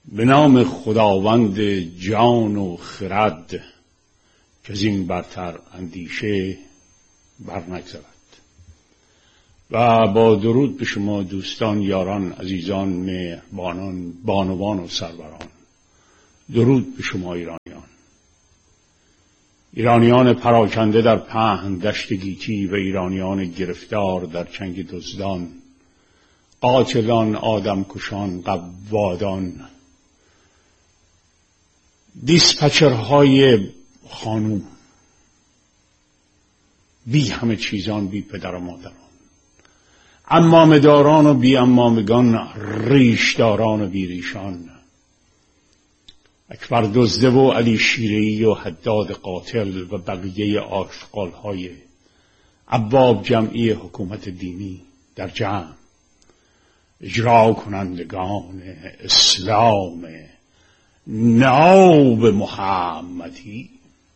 به نام خداوند جان و خرد که از این برتر اندیشه بر نگذرد. و با درود به شما دوستان، یاران، عزیزان، مهربانان، بانوان و سروران. درود به شما ایرانیان پراکنده در پهن دشت گیتی و ایرانیان گرفتار در چنگ دزدان، قاتلان، آدمکشان، قوادان، دیسپچرهای خانوم، بی همه چیزان، بی پدر و مادران، عمامه‌داران و بی عمامگان، ریشداران و بی ریشان، اکبر دزده و علی شیره‌ای و حداد قاتل و بقیه آشغال‌های ابواب جمعی حکومت دینی در جمع، اجرا کنندگان اسلام ناب محمدی،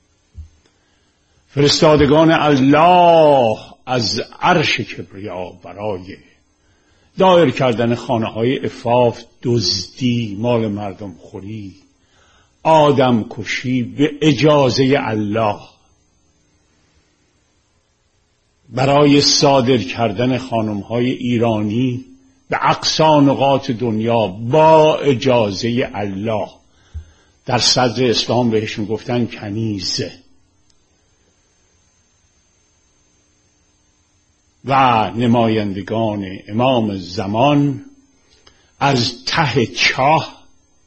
فرستادگان الله از عرش کبریا برای دایر کردن خانه‌های عفاف، دزدی، مال مردم خوری، آدم کشی به اجازه الله، برای صادر کردن خانم‌های ایرانی به اقصی نقاط دنیا با اجازه الله. در صدر اسلام بهشون گفتن کنیزه. و نمایندگان امام زمان از ته چاه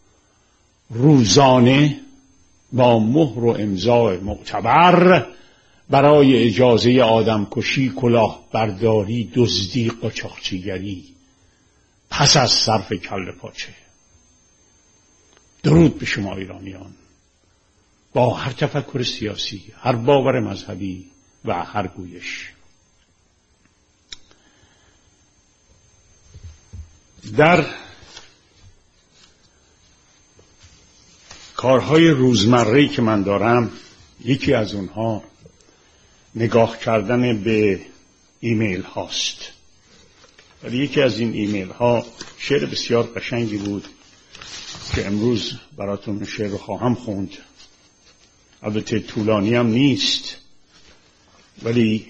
روزانه با مهر و امضای معتبر برای اجازه آدمکشی، کلاهبرداری، دزدی، قاچاقچیگری پس از صرف کله پاچه. درود به شما ایرانیان، با هر تفکر سیاسی، هر باور مذهبی و هر گویش. در کارهای روزمره‌ای که من دارم، یکی از اونها نگاه کردن به ایمیل هاست. ولی یکی از این ایمیل ها شعر بسیار قشنگی بود که امروز براتون شعر رو خواهم خوند. البته طولانی هم نیست ولی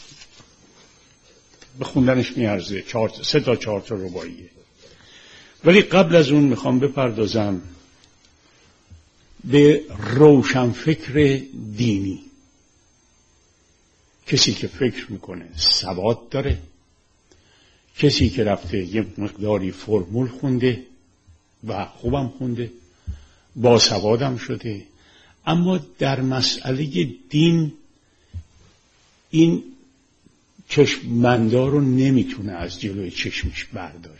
به خوندنش میارزه. 3 تا 4 تا رباعیه. ولی قبل از اون میخوام بپردازم به روشنفکر دینی، کسی که فکر میکنه سواد داره، کسی که رفته یه مقداری فرمول خونده و خوبم خونده، با سوادم شده، اما در مسئله دین این چشم‌بندا رو نمیتونه از جلوی چشمش برداره،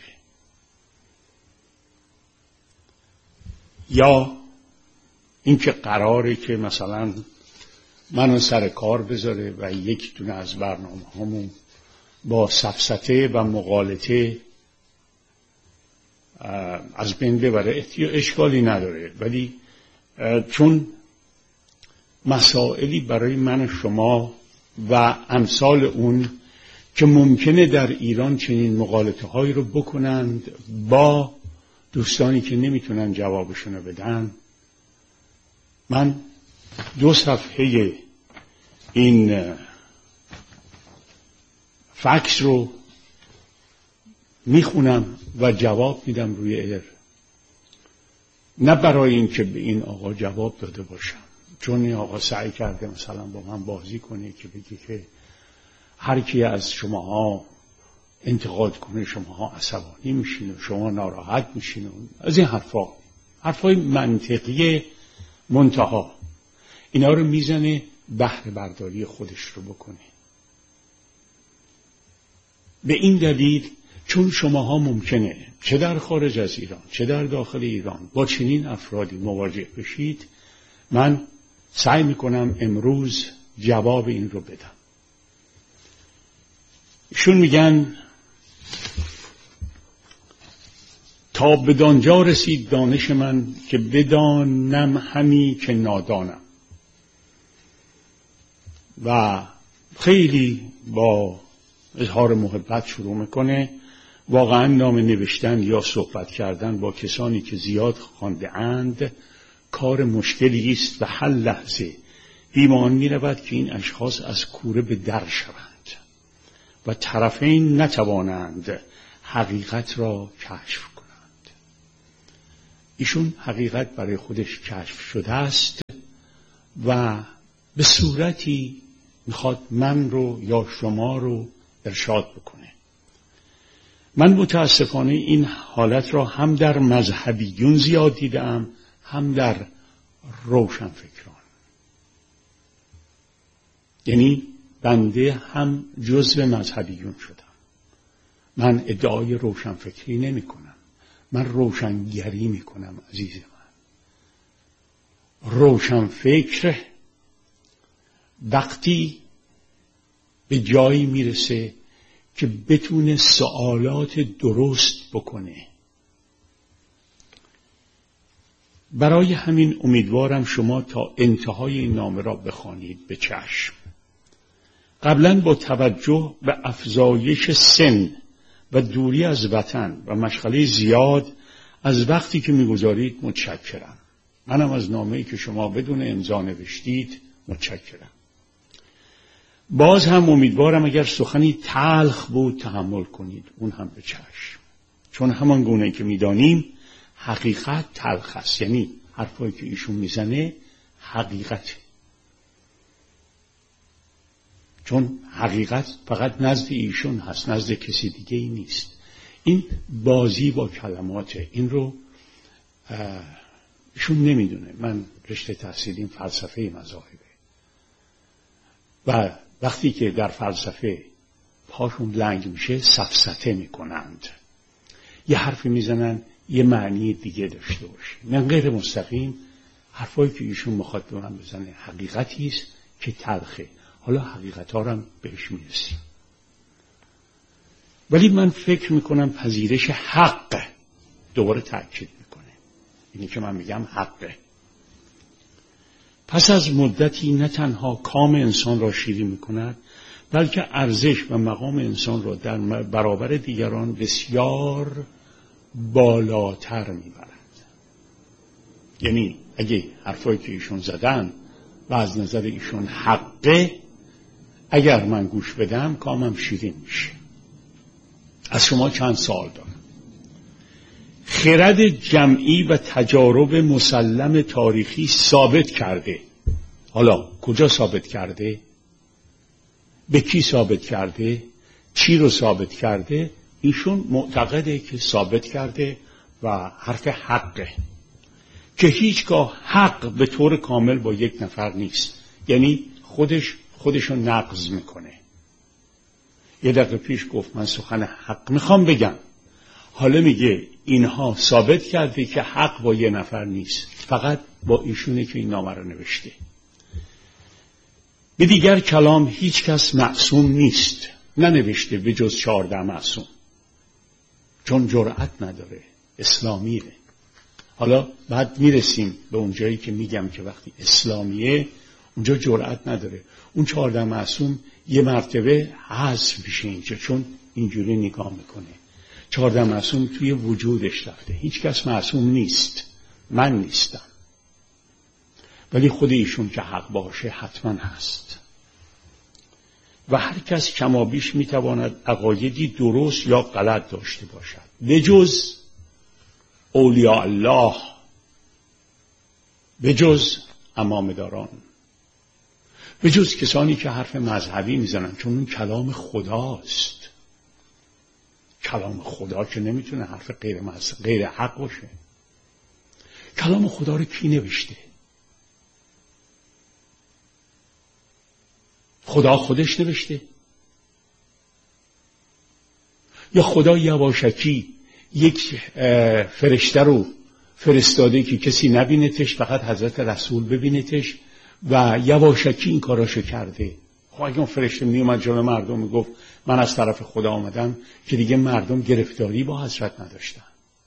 یا اینکه قراره که مثلا منو سر کار بذاره و یک دونه از برنامه‌هامون با سفسطه و مغالطه از بین ببره. اشکالی نداره، ولی چون مسائلی برای من شما و امثال اون که ممکنه در ایران چنین مغالطه هایی رو بکنند با دوستانی که نمیتونن جوابشونو بدن، من 2 صفحه این فکس رو میخونم و جواب میدم روی ایر. نه برای این که به این آقا جواب داده باشم، چون این آقا سعی کرده مثلا با من بازی کنه که بگه که هر کی از شماها انتقاد کنه شماها عصبانی میشین و شما ناراحت میشین و از این حرفای منطقی منتها اینا رو میزنه بهره برداری خودش رو بکنه. به این دلیل چون شماها ممکنه چه در خارج از ایران چه در داخل ایران با چنین افرادی مواجه بشید، من سعی میکنم امروز جواب این رو بدم. ایشون میگن تا بدانجا رسید دانش من که بدانم همی که نادانم. و خیلی با اظهار محبت شروع میکنه واقعا نام نوشتن یا صحبت کردن با کسانی که زیاد خوانده اند کار مشکلی است و هر لحظه بیمان می رود که این اشخاص از کوره به در شوند و طرفین نتوانند حقیقت را کشف کنند. ایشون حقیقت برای خودش کشف شده است و به صورتی میخواد من رو یا شما رو ارشاد بکنه. من متاسفانه این حالت را هم در مذهبیون زیاد دیدم، هم در روشنفکران. یعنی بنده هم جزو مذهبیون شدم. من ادعای روشنفکری نمی کنم، من روشنگری می کنم. عزیز من، روشنفکر وقتی به جایی میرسه که بتونه سوالات درست بکنه. برای همین امیدوارم شما تا انتهای این نامه را بخوانید به چشم. قبلا با توجه به افزایش سن و دوری از وطن و مشغله زیاد از وقتی که میگذارید متشکرم. منم از نامه‌ای که شما بدون امضا نوشتید متشکرم. باز هم امیدوارم اگر سخنی تلخ بود تحمل کنید، اون هم به چشم. چون همان گونه که میدانیم حقیقت تلخ است، یعنی حرفایی که ایشون میزنه حقیقت. چون حقیقت فقط نزد ایشون هست، نزد کسی دیگه ای نیست. این بازی با کلماته، این رو ایشون نمیدونه. من رشته تحصیلیم فلسفه مذاهبه و وقتی که در فلسفه پاشون لنگ میشه سفسطه میکنند، یه حرفی میزنن یه معنی دیگه داشته باشه. من غیر مستقیم حرفایی که ایشون میخواد به من بزنه حقیقتی است که تلخه. حالا حقیقت ها رو هم بهش میرسیم، ولی من فکر میکنم پذیرش حق دوباره تأکید میکنه. اینی که من میگم حقه. پس از مدتی نه تنها کام انسان را شیرین میکند، بلکه ارزش و مقام انسان را در برابر دیگران بسیار بالاتر میبرد. یعنی اگه حرفایی که ایشون زدن و از نظر ایشون حقه، اگر من گوش بدم کامم شیرین میشه. از شما چند سوال دارم. خرد جمعی و تجارب مسلم تاریخی ثابت کرده. حالا کجا ثابت کرده؟ به کی ثابت کرده؟ چی رو ثابت کرده؟ ایشون معتقده که ثابت کرده و حرف حقه، که هیچگاه حق به طور کامل با یک نفر نیست. یعنی خودشو نقض میکنه. یه دقیقه پیش گفت من سخن حق میخوام بگم، حالا میگه اینها ثابت کرده که حق با یه نفر نیست، فقط با ایشونه که این نامه رو نوشته. به دیگر کلام هیچ کس معصوم نیست، ننوشته به جز 14 معصوم، چون جرأت نداره، اسلامیه. حالا بعد میرسیم به اون جایی که میگم که وقتی اسلامیه اونجا جرأت نداره. اون 14 معصوم یه مرتبه حذف میشه اینجا، چون اینجوری نگاه میکنه. 14 معصوم توی وجودش رفته. هیچ کس معصوم نیست، من نیستم، ولی خود ایشون که حق باشه حتما هست. و هر کس کمابیش میتواند عقایدی درست یا غلط داشته باشد، به جز اولیاء الله، به جز امامداران، به جز کسانی که حرف مذهبی میزنن، چون اون کلام خداست. کلام خدا که نمیتونه حرف غیر حق باشه. کلام خدا رو کی نوشته؟ خدا خودش نوشته؟ یا خدا یواشکی یک فرشته رو فرستاده که کسی نبینتش، فقط حضرت رسول ببینتش و یواشکی این کاراشو کرده؟ خب اگه اون فرشته میومد جلوی مردم میگفت من از طرف خدا آمدم، که دیگه مردم گرفتاری با حضرت نداشتن.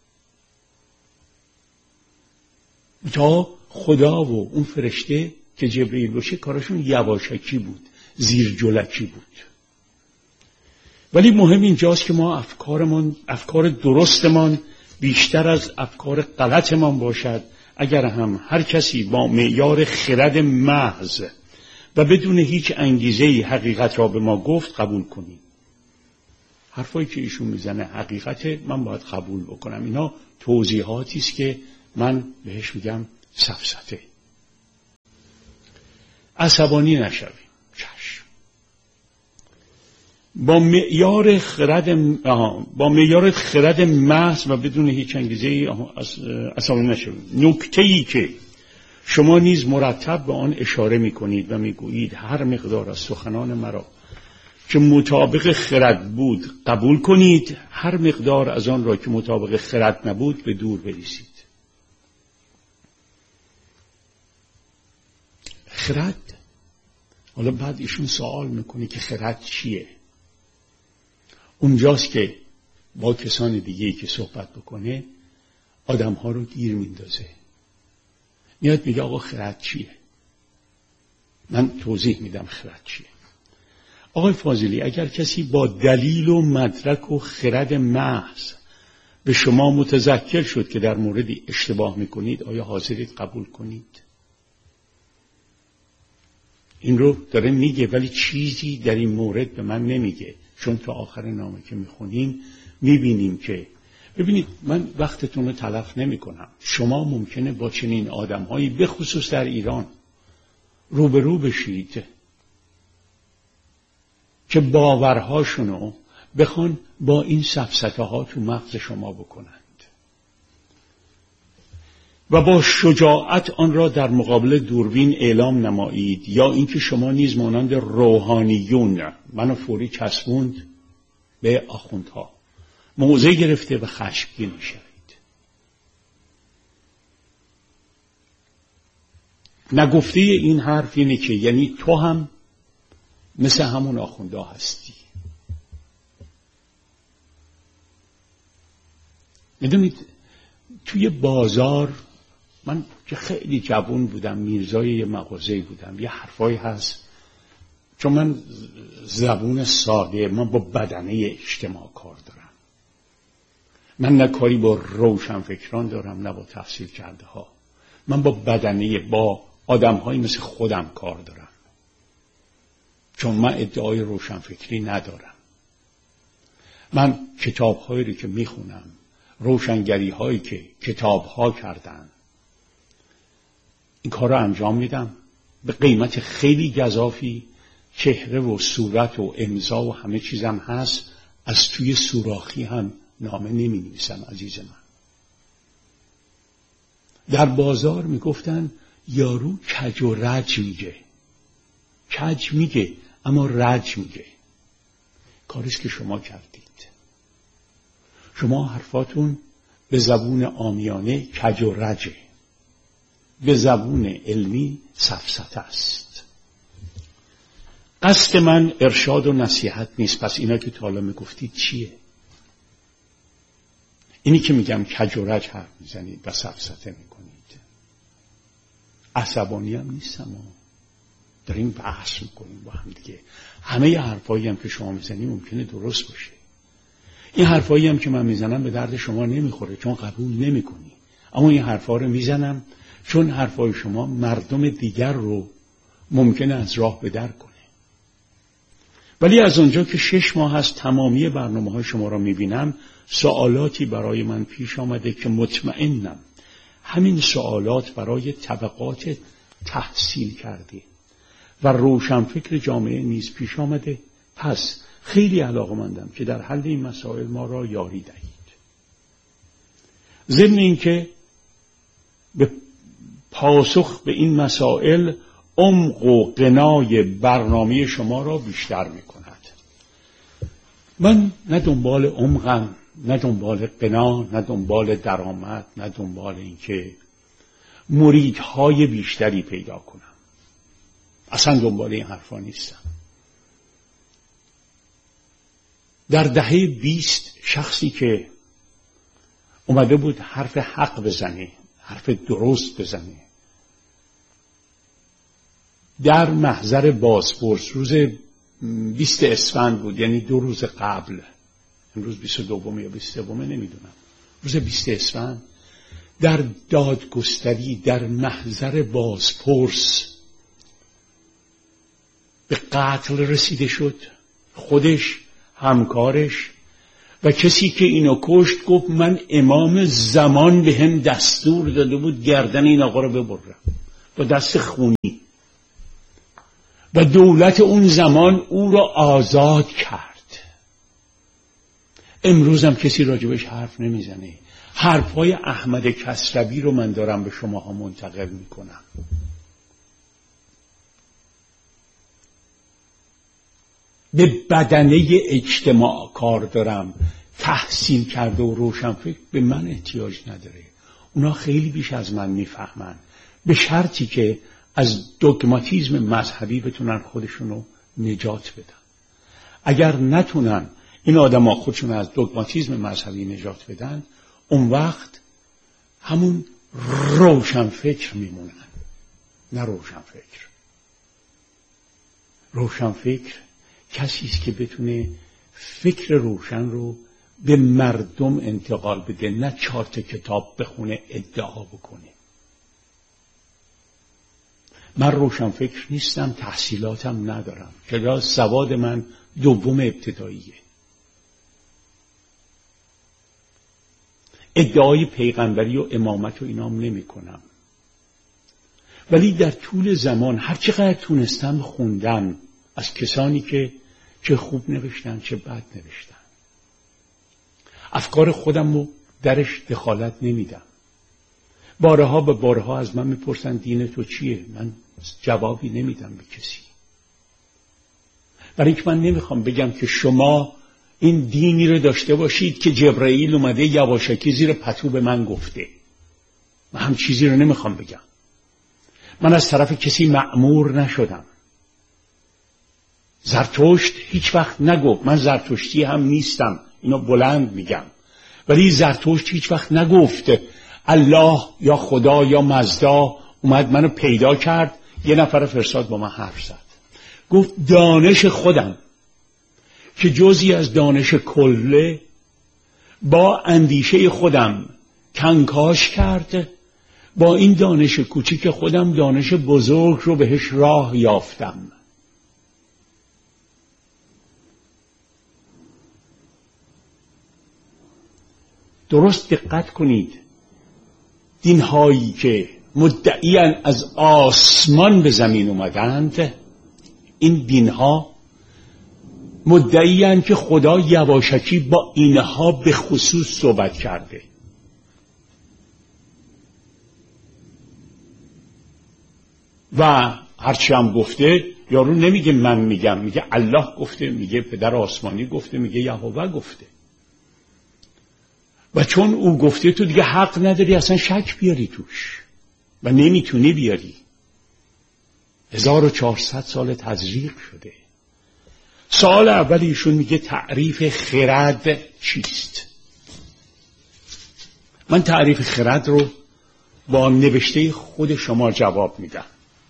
تا خدا و اون فرشته که جبرئیل باشه کارشون یواشکی بود، زیر جلکی بود. ولی مهم اینجاست که ما افکار درستمان بیشتر از افکار غلطمان باشد. اگر هم هر کسی با معیار خرد محض و بدون هیچ انگیزه‌ای حقیقت را به ما گفت قبول کنیم. حرفایی که ایشون میزنه حقیقت، من باید قبول بکنم. اینا توضیحاتی است که من بهش میگم سفسطه. عصبانی نشویم. چشم. با معیار خرد محض و بدون هیچ انگیزه‌ای عصبانی نشویم. نکته‌ای که شما نیز مرتب به آن اشاره می‌کنید و می‌گویید هر مقدار از سخنان مرا که مطابق خرد بود قبول کنید، هر مقدار از آن را که مطابق خرد نبود به دور بریزید. خرد، حالا بعد ایشون سوال میکنه که خرد چیه؟ اونجاست که با کسان دیگه‌ای که صحبت بکنه آدم‌ها رو گیر میندازه. میاد میگه آقا خرد چیه؟ من توضیح میدم خرد چیه. آقای فاضلی، اگر کسی با دلیل و مدرک و خرد محض به شما متذکر شد که در موردی اشتباه میکنید، آیا حاضرید قبول کنید؟ این رو داره میگه، ولی چیزی در این مورد به من نمیگه. چون تا آخر نامه که میخونیم میبینیم که ببینید من وقتتون رو تلف نمی کنم. شما ممکنه با چنین آدم‌هایی به خصوص در ایران روبرو بشید که باورهاشونو بخوان با این سفسطه ها تو مغز شما بکنند و با شجاعت آن را در مقابل دوربین اعلام نمایید، یا اینکه شما نیز مانند روحانیون منو فوری چسبوند به آخوندها موضع گرفته و خشمگین میشوید. نگفته این حرف اینه که یعنی تو هم مثل همون آخوندا هستی. میدونید توی بازار، من که خیلی جوان بودم، میرزای یه مغازه‌ای بودم، یه حرفایی هست، چون من زبون ساده، من با بدنه اجتماع کار دارم. من نه کاری با روشنفکران دارم نه با تحصیل کرده ها. من با بدنه، با آدم‌هایی مثل خودم کار دارم، چون من ادعای روشنفکری ندارم. من کتاب‌هایی رو که میخونم، روشنگری‌هایی که کتاب‌ها کردن، این کار رو انجام میدم به قیمت خیلی گزافی. چهره و صورت و امضا و همه چیزم هست. از توی سوراخی هم نامه نمی نویسم عزیز من. در بازار می گفتن یارو کج و رج میگه. کج میگه اما رج میگه. کاریست که شما کردید. شما حرفاتون به زبون عامیانه کج و رجه، به زبون علمی سفسطه است. قصد من ارشاد و نصیحت نیست. پس اینا که تا حالا میگفتید چیه؟ اینی که میگم کج و رج حرف میزنید و سفسطه میکنید. عصبانی هم نیستم، داریم بحث میکنیم با هم دیگه. همه حرفایی هم که شما میزنید ممکنه درست باشه. این حرفایی هم که من میزنم به درد شما نمیخوره چون قبول نمیکنی. اما این حرفا رو میزنم چون حرفای شما مردم دیگر رو ممکنه از راه به در کنه. ولی از اونجا که 6 ماه هست تمامی برنامه‌های شما را میبینم، سوالاتی برای من پیش آمده که مطمئنم همین سوالات برای طبقات تحصیل کرده و روشنفکر جامعه نیز پیش آمده. پس خیلی علاقه‌مندم که در حل این مسائل ما را یاری دهید. ضمن اینکه به پاسخ به این مسائل عمق و غنای برنامه شما را بیشتر می‌کند. من نه دنبال عمقم، نه دنبال غنا، نه دنبال درآمد، نه دنبال اینکه مریدهای بیشتری پیدا کنم. اصلا دنبال این حرفا نیستم. در دهه 20 شخصی که اومده بود حرف حق بزنه، حرف درست بزنه، در محضر بازپرس روز 20 اسفند بود، یعنی 2 روز قبل، امروز 22 یا 23 نمیدونم، روز 20 اسفند در دادگستری در محضر بازپرس به قتل رسیده شد. خودش، همکارش و کسی که اینو کشت گفت من امام زمان به هم دستور داده بود گردن این آقا رو ببرم با دست خونی، و دولت اون زمان او را آزاد کرد. امروز هم کسی راجبش حرف نمیزنه. حرفای احمد کسروی رو من دارم به شماها منتقل میکنم. به بدنه اجتماع کار دارم، تحصیل کرده و روشنفکر به من احتیاج نداره. اونا خیلی بیش از من میفهمن، به شرطی که از دوگماتیزم مذهبی بتونن خودشونو نجات بدن. اگر نتونن این آدما خودشون از دوگماتیزم مذهبی نجات بدن، اون وقت همون روشنفکر میمونن. نه روشنفکر. روشنفکر کسی است که بتونه فکر روشن رو به مردم انتقال بده، نه 4 کتاب بخونه ادعا بکنه. من روشنفکر نیستم، تحصیلاتم ندارم، کلاس سواد من 2 ابتداییه. ادعای پیغمبری و امامت و اینام نمی کنم، ولی در طول زمان هر چقدر تونستم خوندم از کسانی که چه خوب نوشتن چه بد نوشتن. افکار خودم رو درش دخالت نمیدم. بارها به بارها از من میپرسن دین تو چیه؟ من جوابی نمیدم به کسی، برای اینکه من نمیخوام بگم که شما این دینی رو داشته باشید که جبرائیل اومده یواشکی زیر پتو به من گفته. من هم چیزی رو نمیخوام بگم. من از طرف کسی مأمور نشدم. زرتشت هیچ وقت نگفت، من زرتشتی هم نیستم، اینو بلند میگم، ولی زرتشت هیچ وقت نگفت الله یا خدا یا مزدا اومد منو پیدا کرد، یه نفر فرستاد با من حرف زد. گفت دانش خودم که جزئی از دانش کله با اندیشه خودم کنکاش کرد، با این دانش کوچیک خودم دانش بزرگ رو بهش راه یافتم. درست دقت کنید، دینهایی که مدعیان از آسمان به زمین اومدند، این دینها مدعیان که خدا یواشکی با اینها به خصوص صحبت کرده. و هرچی هم گفته، یارو نمیگه من میگم، میگه الله گفته، میگه پدر آسمانی گفته، میگه یهوه گفته. و چون او گفته تو دیگه حق نداری اصلا شک بیاری توش و نمیتونی بیاری. 1400 سال تزریق شده. سال اول ایشون میگه تعریف خرد چیست؟ من تعریف خرد رو با نوشته خود شما جواب میدم.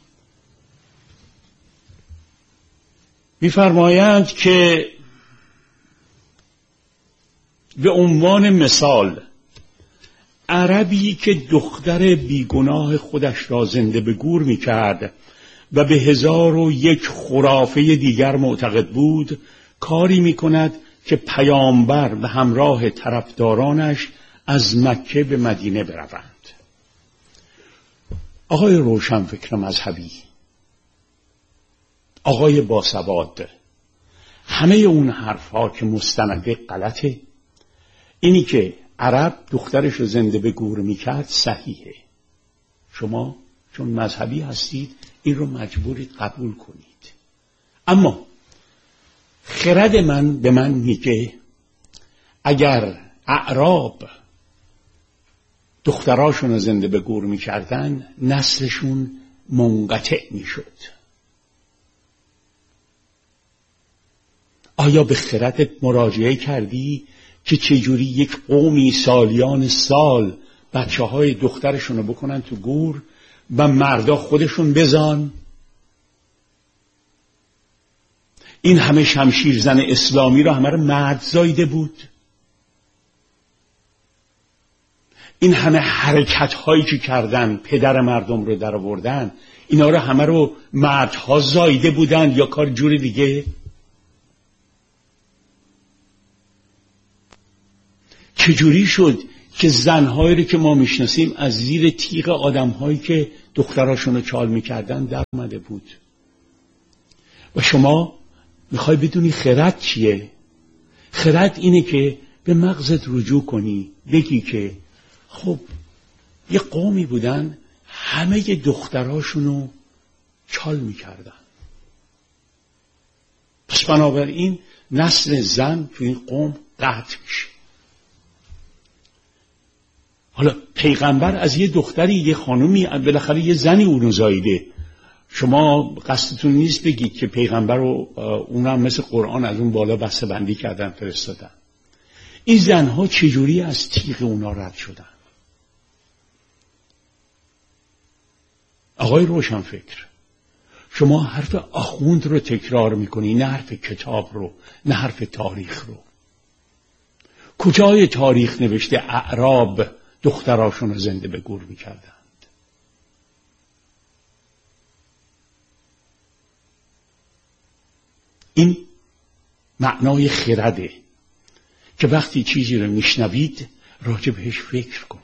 میفرمایند که به عنوان مثال عربی که دختر بیگناه خودش را زنده به گور میکرد و به 1001 خرافه دیگر معتقد بود، کاری میکند که پیامبر به همراه طرفدارانش از مکه به مدینه بروند. آقای روشنفکر مذهبی، آقای باسواد، همه اون حرفها که مستنده غلطه. اینی که عرب دخترش رو زنده به گور میکرد صحیحه. شما چون مذهبی هستید این رو مجبورید قبول کنید. اما خرد من به من میگه اگر اعراب دختراشون رو زنده به گور میکردن نسلشون منقطع میشد. آیا به خردت مراجعه کردی که چجوری یک قومی سالیان سال بچه های دخترشون رو بکنن تو گور و مردا خودشون بزان؟ این همه شمشیرزن اسلامی را همه را مرد زایده بود. این همه حرکت هایی که کردن پدر مردم رو در آوردن، اینا رو همه رو مردها زایده بودن یا کار جور دیگه؟ چجوری شد که زنهایی رو که ما میشناسیم از زیر تیغ آدمهایی که دختراشون رو چال میکردن در اومده بود؟ و شما میخوای بدونی خرد چیه؟ خرد اینه که به مغزت رجوع کنی، بگی که خب یه قومی بودن همه دختراشونو چال میکردن، پس بنابراین نسل زن تو این قوم قطع میشه. حالا پیغمبر از یه دختری، یه خانومی، بالاخره یه زنی اونو زایده. شما قصدتون نیست بگید که پیغمبر رو اونم مثل قرآن از اون بالا بسته بندی کردن فرستادن. این زنها چجوری از تیغ اونا رد شدن؟ آقای روشنفکر، شما حرف آخوند رو تکرار میکنی، نه حرف کتاب رو، نه حرف تاریخ رو. کجای تاریخ نوشته اعراب دختراشون رو زنده به گور میکردند؟ این معنای خرده که وقتی چیزی رو میشنوید راجع بهش فکر کنید.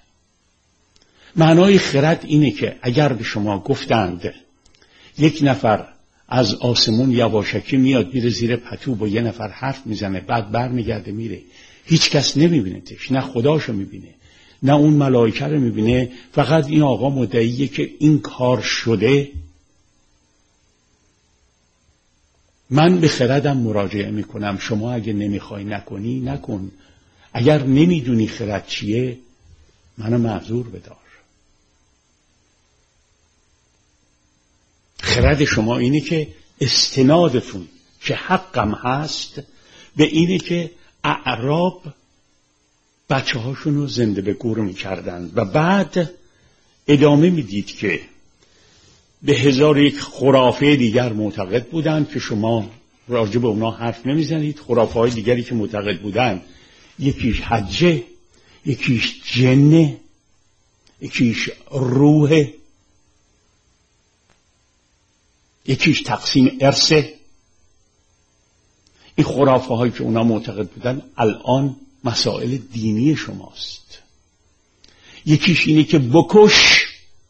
معنای خرد اینه که اگر به شما گفتند یک نفر از آسمون یواشکی میاد میره زیر پتو با یه نفر حرف میزنه، بعد بر میگرده میره، هیچ کس نمیبینتش، نه خداشو میبینه نه اون ملائکه رو میبینه، فقط این آقا مدعیه که این کار شده، من به خردم مراجعه میکنم. شما اگه نمیخوای نکنی نکن. اگر نمیدونی خرد چیه منو معذور بدار. خرد شما اینه که استنادتون که حقم هست به اینه که اعراب بچه هاشون رو زنده به گور میکردن و بعد ادامه میدید که به 1001 خرافه دیگر معتقد بودند که شما راجع به اونا حرف نمیزنید. خرافه های دیگری که معتقد بودند یکیش حجه، یکیش جنه، یکیش روحه، یکیش تقسیم ارثه. این خرافه هایی که اونا معتقد بودن الان مسائل دینی شماست. یکیش اینه که بکش،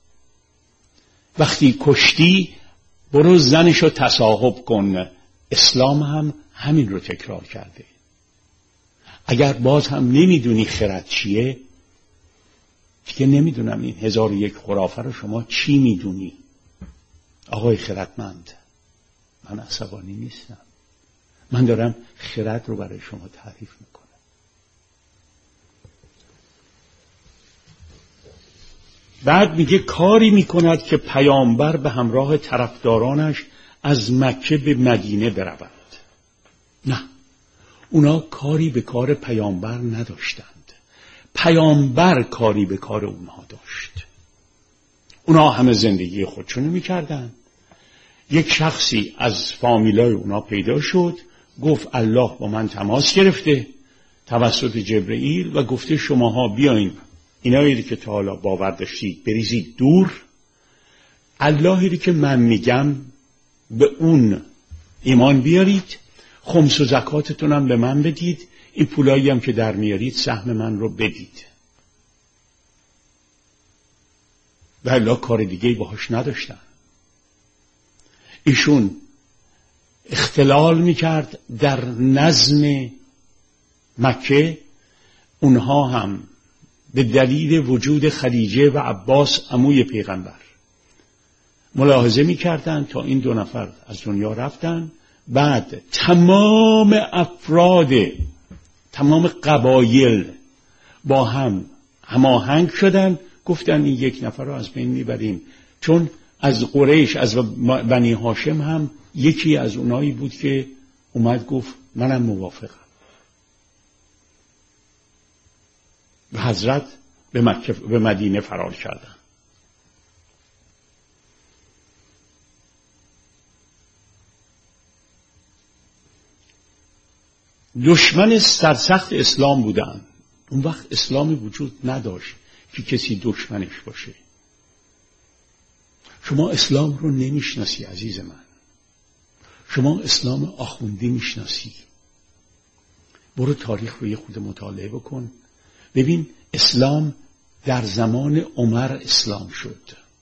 وقتی کشتی برو زنشو تصاحب کن. اسلام هم همین رو تکرار کرده. اگر باز هم نمیدونی خرد چیه، دیگه نمیدونم این 1001 خرافه رو شما چی میدونی. آقای خردمند، من عصبانی نیستم، من دارم خرد رو برای شما تعریف میکنم. بعد میگه کاری میکند که پیامبر به همراه طرفدارانش از مکه به مدینه بروند. نه، اونا کاری به کار پیامبر نداشتند، پیامبر کاری به کار اونها داشت. اونا همه زندگی خودشونو میکردن. یک شخصی از فامیلای اونا پیدا شد، گفت الله با من تماس گرفته توسط جبرئیل و گفته شماها بیاین اینایی که تا حالا باور داشتید بریزید دور، اللهی که من میگم به اون ایمان بیارید، خمس و زکاتتون هم به من بدید، این پولایی هم که در میارید سهم من رو بدید. و الله کار دیگه باهاش نداشتن. ایشون اختلال میکرد در نظم مکه. اونها هم به دلیل وجود خدیجه و عباس عموی پیغمبر ملاحظه میکردن تا این 2 نفر از دنیا رفتن. بعد تمام افراد، تمام قبایل با هم هماهنگ شدن، گفتن این 1 نفر رو از بین میبریم. چون از قریش، از بنی هاشم هم یکی از اونایی بود که اومد گفت منم موافقم. و حضرت به مدینه فرار کردن. دشمن سرسخت اسلام بودن. اون وقت اسلامی وجود نداشت که کسی دشمنش باشه. شما اسلام رو نمیشناسی عزیز من. شما اسلام آخوندی میشناسی. برو تاریخ رو یه خود مطالعه بکن. ببین اسلام در زمان عمر اسلام شد.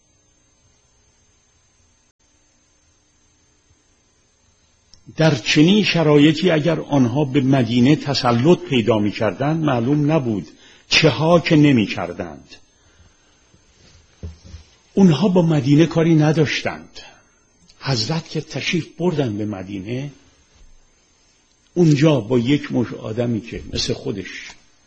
در چنین شرایطی اگر آنها به مدینه تسلط پیدا می کردند معلوم نبود چه ها که نمی کردند. اونها با مدینه کاری نداشتند. حضرت که تشریف بردن به مدینه، اونجا با یک مش آدمی که مثل خودش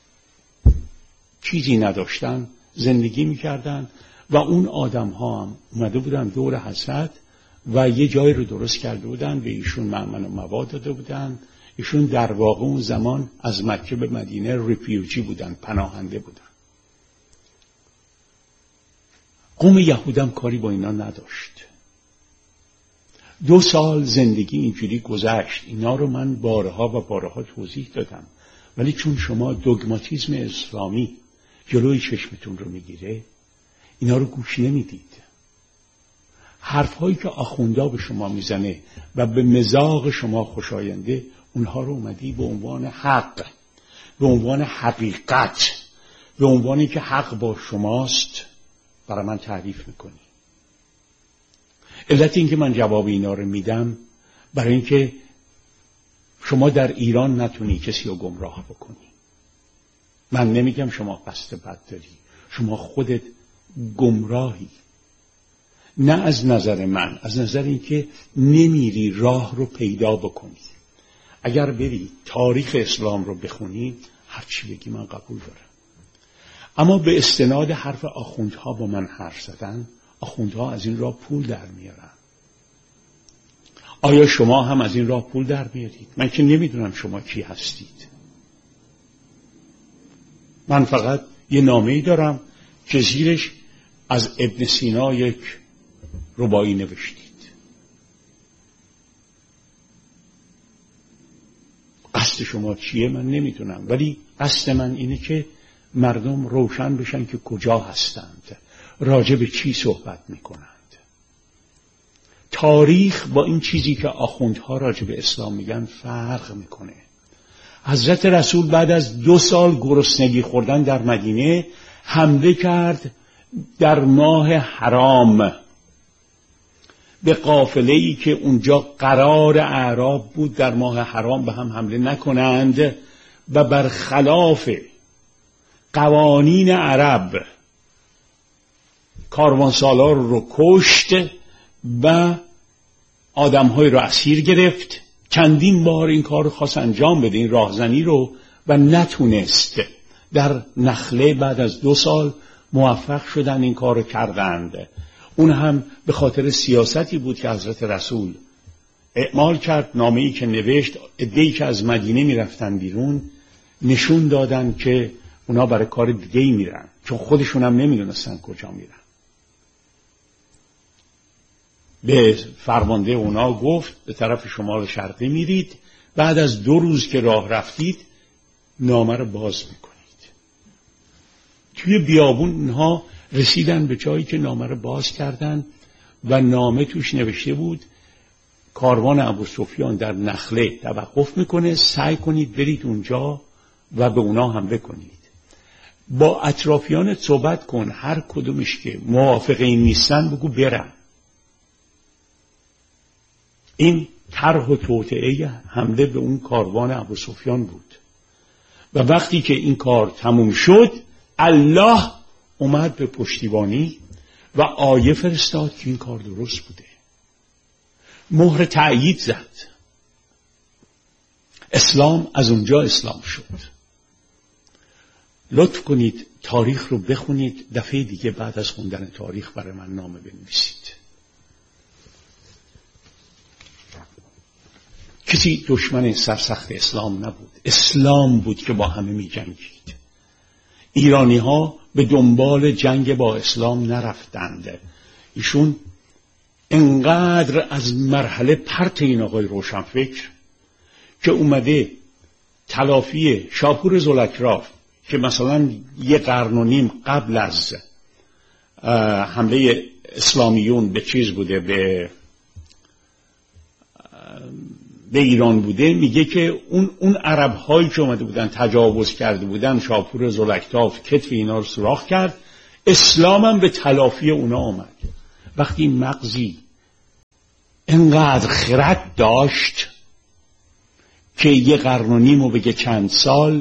چیزی نداشتن زندگی میکردن و اون آدم ها هم اومده بودن دور حضرت و یه جایی رو درست کرده بودن، به ایشون مأمن و مواد داده بودن. ایشون در واقع اون زمان از مکه به مدینه ریفیوجی بودن، پناهنده بودن. قوم یهودم کاری با اینا نداشت. 2 سال زندگی اینجوری گذشت. اینا رو من بارها و بارها توضیح دادم، ولی چون شما دوگماتیسم اسلامی جلوی چشمتون رو میگیره، اینا رو گوش نمیدید. حرفهایی که آخوندا به شما میزنه و به مذاق شما خوشاینده، اونها رو اومدی به عنوان حق، به عنوان حقیقت، به عنوانی که حق با شماست برای من تعریف میکنی. علت این که من جواب اینا رو میدم برای اینکه شما در ایران نتونی کسی رو گمراه بکنی. من نمیگم شما قصد بد داری، شما خودت گمراهی. نه از نظر من، از نظر اینکه نمیری راه رو پیدا بکنی. اگر بری تاریخ اسلام رو بخونی، هر چی بگی من قبول دارم. اما به استناد حرف آخوندها با من حرف زدن، آخوندها از این راه پول در میارن. آیا شما هم از این راه پول در میارید؟ من که نمیدونم شما کی هستید. من فقط یه نامه‌ای دارم که زیرش از ابن سینا یک رباعی نوشتید. قصد شما چیه من نمیدونم، ولی قصد من اینه که مردم روشن بشن که کجا هستند، راجع به چی صحبت میکنند. تاریخ با این چیزی که آخوندها راجع به اسلام میگن فرق میکنه. حضرت رسول بعد از 2 سال گرسنگی خوردن در مدینه حمله کرد در ماه حرام به قافله‌ای که اونجا قرار اعراب بود در ماه حرام به هم حمله نکنند و برخلاف قوانین عرب کاروانسالار رو کشت و آدم‌های رو اسیر گرفت. چندین بار این کار رو خواست انجام بده، این راهزنی رو، و نتونست. در نخله بعد از 2 سال موفق شدن این کار رو کردند. اون هم به خاطر سیاستی بود که حضرت رسول اعمال کرد. نامه‌ای که نوشت، عده‌ای که از مدینه میرفتن بیرون نشون دادن که اونا برای کار دیگه‌ای میرن، چون خودشون هم نمیدونستن کجا میرن. به فرمانده اونا گفت به طرف شمال شرقی میرید، بعد از 2 روز که راه رفتید نامه رو باز میکنید. توی بیابون اونها رسیدن به جایی که نامه رو باز کردن و نامه توش نوشته بود کاروان ابوسفیان در نخله توقف میکنه، سعی کنید برید اونجا و به اونا حمله کنید. با اطرافیانت صحبت کن، هر کدومش که موافق این نیستن بگو برن. این طرح و توطئه حمله به اون کاروان ابوسفیان بود. و وقتی که این کار تموم شد، الله اومد به پشتیبانی و آیه فرستاد که این کار درست بوده. مهر تأیید زد. اسلام از اونجا اسلام شد. لطف کنید تاریخ رو بخونید، دفعه دیگه بعد از خوندن تاریخ برای من نامه بنویسید. کسی دشمن سرسخت اسلام نبود. اسلام بود که با همه می جنگید. ایرانی ها به دنبال جنگ با اسلام نرفتند. ایشون انقدر از مرحله پرت این آقای روشنفکر که اومده تلافی شاپور زلکراف که مثلا 1.5 قرن قبل از حمله اسلامیون به چیز بوده، به ایران بوده، میگه که اون عرب هایی که اومده بودن تجاوز کرده بودن، شاپور زلکراف کتف اینا رو سوراخ کرد، اسلام هم به تلافی اونا آمد. وقتی مغزی انقدر خرد داشت که 1.5 قرن و بگه چند سال،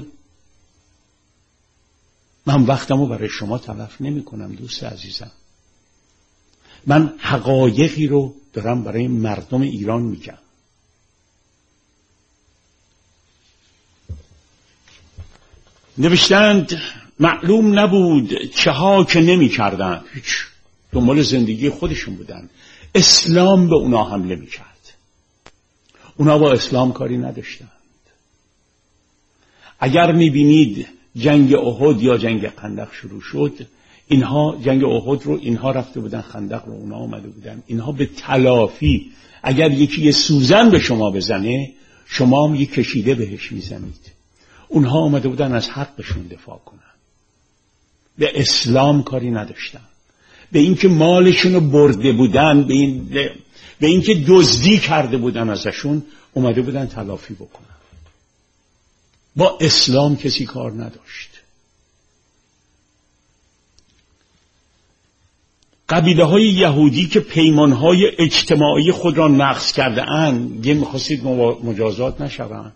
من وقتمو برای شما تلف نمی کنم دوست عزیزم. من حقایقی رو دارم برای مردم ایران میگم. نوشتند معلوم نبود چه ها که نمی کردن، هیچ، دنبال زندگی خودشون بودن. اسلام به اونا حمله می کرد. اونا با اسلام کاری نداشتند. اگر می بینید جنگ احد یا جنگ خندق شروع شد، اینها جنگ احد رو اینها رفته بودن، خندق رو اونا آمده بودن. اینها به تلافی، اگر یکی یه سوزن به شما بزنه، شما هم یه کشیده بهش میزنید. اونها آمده بودن از حقشون دفاع کنن. به اسلام کاری نداشتن. به اینکه مالشون رو برده بودن، به اینکه دزدی کرده بودن ازشون، اومده بودن تلافی بکنن. با اسلام کسی کار نداشت. قبیله های یهودی که پیمان های اجتماعی خود را نقض کرده اند، یه میخواستید مجازات نشوند.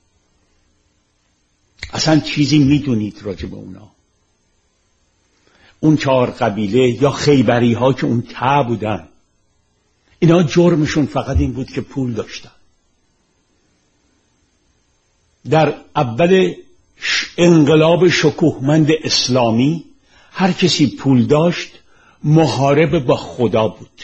اصلا چیزی میدونید راجع به اونا؟ اون 4 قبیله یا خیبری ها که اون ته بودن، اینا جرمشون فقط این بود که پول داشتن. در اول انقلاب شکوهمند اسلامی هر کسی پول داشت محارب با خدا بود،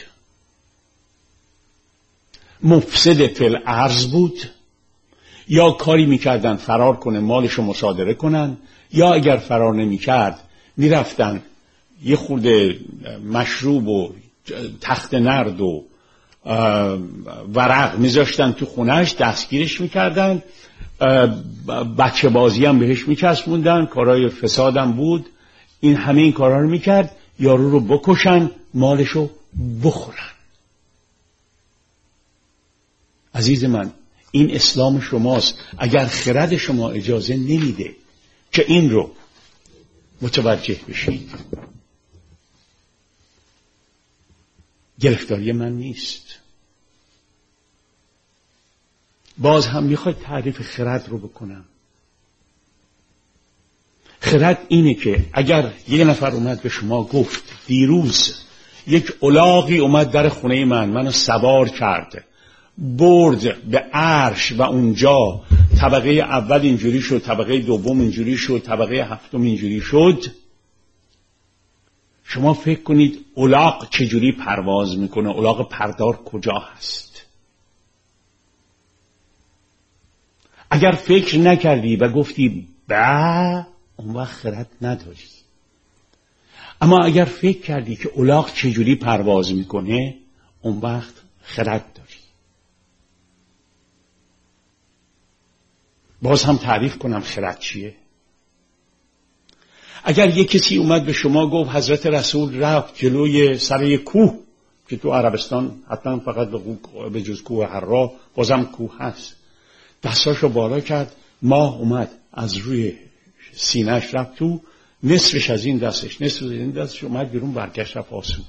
مفسد فی الارض بود. یا کاری میکردن فرار کنه مالشو مصادره کنن، یا اگر فرار نمیکرد میرفتن یه خورده مشروب و تخت نرد و ورق میذاشتن تو خونهش، دستگیرش میکردن، بچه بازی هم بهش میچسبوندن، کارهای فسادم بود. این همه این کارها رو میکرد، یارو رو بکشن، مالشو بخورن. عزیز من، این اسلام شماست. اگر خرد شما اجازه نمیده که این رو متوجه بشید، گرفتاری من نیست. باز هم میخواید تعریف خرد رو بکنم. خرد اینه که اگر یه نفر اومد به شما گفت دیروز یک الاغی اومد در خونه منو سوار کرد، برد به عرش و اونجا طبقه اول اینجوری شد، طبقه دوم اینجوری شد، طبقه هفتم اینجوری شد، شما فکر کنید الاغ چجوری پرواز میکنه؟ الاغ پردار کجا هست؟ اگر فکر نکردی و گفتی با، اون وقت خرد نداری. اما اگر فکر کردی که الاغ چجوری پرواز میکنه، اون وقت خرد داری. باز هم تعریف کنم خرد چیه. اگر یک کسی اومد به شما گفت حضرت رسول رفت جلوی سر یک کوه که تو عربستان حتما فقط به جز کوه حرا بازم کوه هست، دستاشو بالا کرد، ماه اومد از روی سینه‌اش رفت تو، نصفش از این دستش، نصف از این دستش اومد بیرون، برگشت رفت آسمون.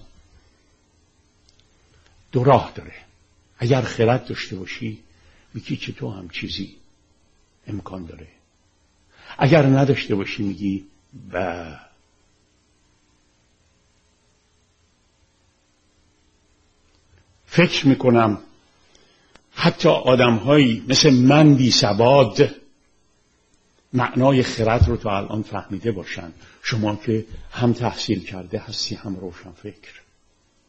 2 راه داره. اگر خرد داشته باشی میگی که تو هم چیزی امکان داره. اگر نداشته باشی میگی با. فکر میکنم حتی آدم‌هایی مثل من بی سواد معنای خرد رو تا الان فهمیده باشن. شما که هم تحصیل کرده هستی، هم روشن فکر.